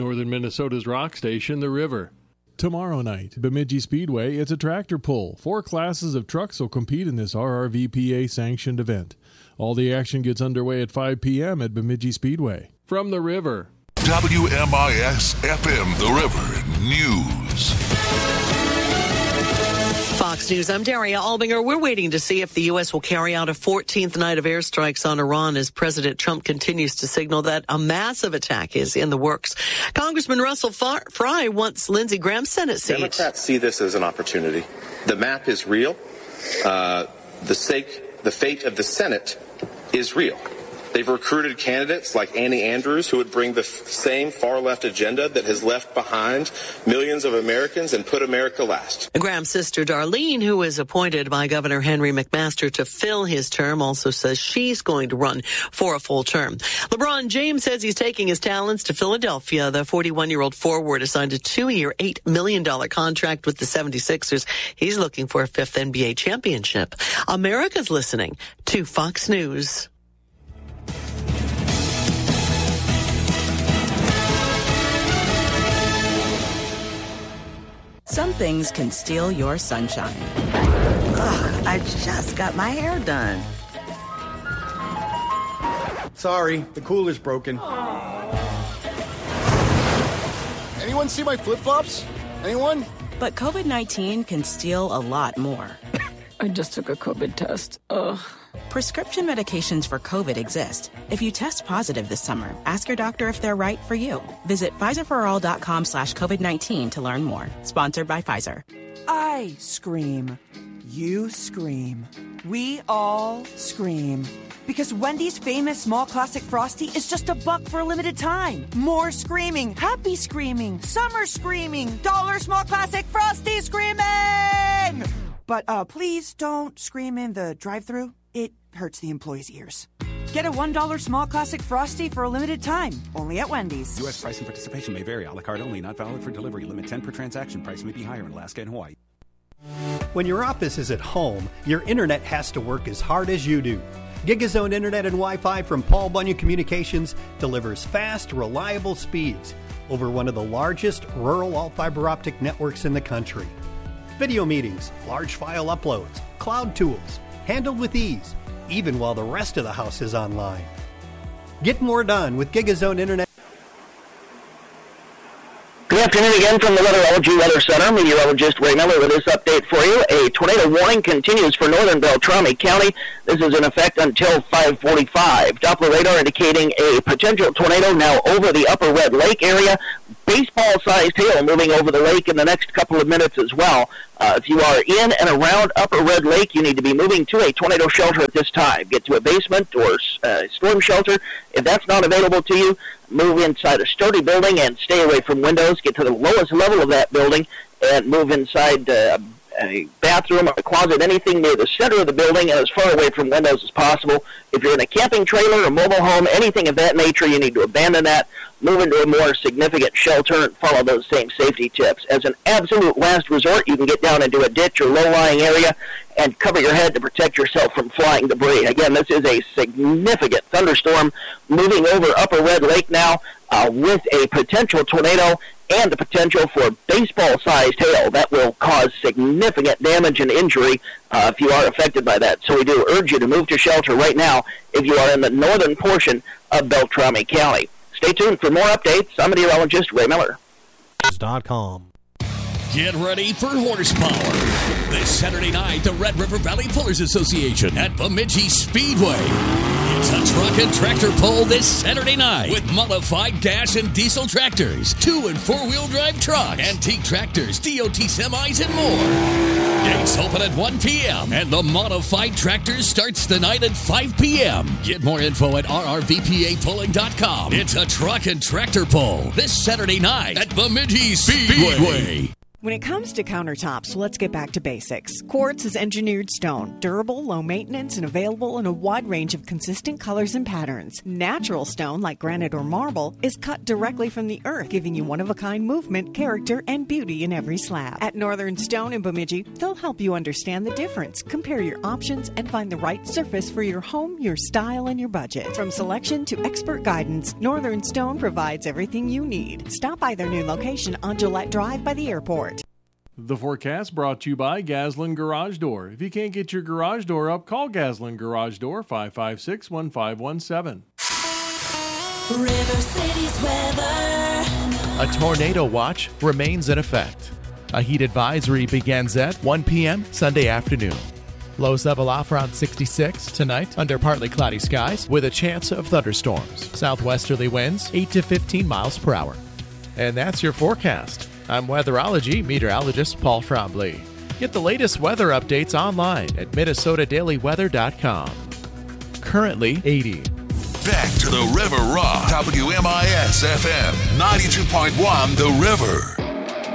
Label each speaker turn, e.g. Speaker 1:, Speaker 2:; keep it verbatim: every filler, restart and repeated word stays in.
Speaker 1: Northern Minnesota's rock station, The River. Tomorrow night, Bemidji Speedway, it's a tractor pull. Four classes of trucks will compete in this R R V P A-sanctioned event. All the action gets underway at five p.m. at Bemidji Speedway. From The River.
Speaker 2: W M I S F M, The River News.
Speaker 3: Fox News, I'm Daria Albinger. We're waiting to see if the U S will carry out a fourteenth night of airstrikes on Iran as President Trump continues to signal that a massive attack is in the works. Congressman Russell Fry wants Lindsey Graham's Senate seat.
Speaker 4: Democrats see this as an opportunity. The map is real. Uh, the sake, the fate of the Senate is real. They've recruited candidates like Annie Andrews, who would bring the f- same far-left agenda that has left behind millions of Americans and put America last.
Speaker 3: Graham's sister Darlene, who was appointed by Governor Henry McMaster to fill his term, also says she's going to run for a full term. LeBron James says he's taking his talents to Philadelphia. The forty-one-year-old forward assigned a two-year, eight million dollars contract with the seventy-sixers. He's looking for a fifth N B A championship. America's listening to Fox News.
Speaker 5: Some things can steal your sunshine. Ugh, I just got my hair done.
Speaker 6: Sorry, the cooler's broken. Anyone see my flip-flops? Anyone?
Speaker 5: But COVID nineteen can steal a lot more.
Speaker 7: I just took a COVID test. Ugh.
Speaker 5: Prescription medications for COVID exist. If you test positive this summer, ask your doctor if they're right for you. Visit Pfizerforall.com slash COVID-19 to learn more. Sponsored by Pfizer.
Speaker 8: I scream. You scream. We all scream. Because Wendy's famous small classic Frosty is just a buck for a limited time. More screaming, happy screaming, summer screaming, dollar small classic Frosty screaming! But uh, please don't scream in the drive-thru. It hurts the employees' ears. Get a one dollar small classic Frosty for a limited time, only at Wendy's.
Speaker 9: U S price and participation may vary. A la carte only, not valid for delivery. Limit ten per transaction. Price may be higher in Alaska and Hawaii.
Speaker 10: When your office is at home, your internet has to work as hard as you do. GigaZone Internet and Wi-Fi from Paul Bunyan Communications delivers fast, reliable speeds over one of the largest rural all-fiber optic networks in the country. Video meetings, large file uploads, cloud tools, handled with ease, even while the rest of the house is online. Get more done with GigaZone Internet.
Speaker 11: Good afternoon again from the Weatherology Weather Center. Meteorologist Ray Miller with this update for you. A tornado warning continues for northern Beltrami County. This is in effect until five forty-five. Doppler radar indicating a potential tornado now over the upper Red Lake area. Baseball-sized hail moving over the lake in the next couple of minutes as well. Uh, if you are in and around Upper Red Lake, you need to be moving to a tornado shelter at this time. Get to a basement or uh, storm shelter. If that's not available to you, move inside a sturdy building and stay away from windows. Get to the lowest level of that building and move inside uh, a bathroom or a closet, anything near the center of the building and as far away from windows as possible. If you're in a camping trailer or mobile home, anything of that nature, you need to abandon that, move into a more significant shelter, and follow those same safety tips. As an absolute last resort, you can get down into a ditch or low-lying area and cover your head to protect yourself from flying debris. Again, this is a significant thunderstorm moving over Upper Red Lake now uh, with a potential tornado and the potential for baseball-sized hail that will cause significant damage and injury uh, if you are affected by that. So we do urge you to move to shelter right now if you are in the northern portion of Beltrami County. Stay tuned for more updates. I'm meteorologist Ray Miller.
Speaker 12: Dot com.
Speaker 13: Get ready for horsepower. This Saturday night, the Red River Valley Pullers Association at Bemidji Speedway. It's a truck and tractor pull this Saturday night with modified gas and diesel tractors, two and four-wheel drive trucks, antique tractors, D O T semis, and more. Gates open at one p.m. and the modified tractors starts the night at five p.m. Get more info at r r v p a pulling dot com. It's a truck and tractor pull this Saturday night at Bemidji Speedway. Speedway.
Speaker 14: When it comes to countertops, let's get back to basics. Quartz is engineered stone, durable, low maintenance, and available in a wide range of consistent colors and patterns. Natural stone, like granite or marble, is cut directly from the earth, giving you one-of-a-kind movement, character, and beauty in every slab. At Northern Stone in Bemidji, they'll help you understand the difference, compare your options, and find the right surface for your home, your style, and your budget. From selection to expert guidance, Northern Stone provides everything you need. Stop by their new location on Gillette Drive by the airport.
Speaker 1: The forecast brought to you by Gaslin Garage Door. If you can't get your garage door up, call Gaslin Garage Door, five five six, one five one seven.
Speaker 15: River City's weather.
Speaker 16: A tornado watch remains in effect. A heat advisory begins at one p.m. Sunday afternoon. Lows level off around sixty-six tonight under partly cloudy skies with a chance of thunderstorms. Southwesterly winds eight to fifteen miles per hour. And that's your forecast. I'm weatherology meteorologist Paul Trombley. Get the latest weather updates online at Minnesota Daily Weather dot com. Currently eighty.
Speaker 2: Back to the River Rock. W M I S F M ninety-two point one The River.